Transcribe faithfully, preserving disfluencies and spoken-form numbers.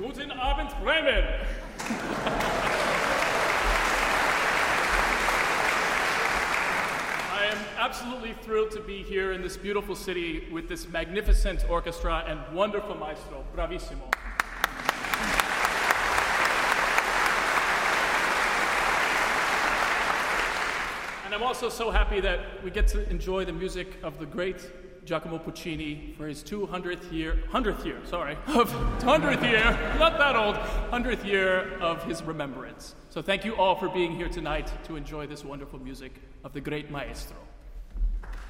Guten Abend, Bremen! I am absolutely thrilled to be here in this beautiful city with this magnificent orchestra and wonderful maestro, bravissimo. And I'm also so happy that we get to enjoy the music of the great Giacomo Puccini for his two hundredth year, hundredth year, sorry, of hundredth year, not that old, hundredth year of his remembrance. So thank you all for being here tonight to enjoy this wonderful music of the great maestro.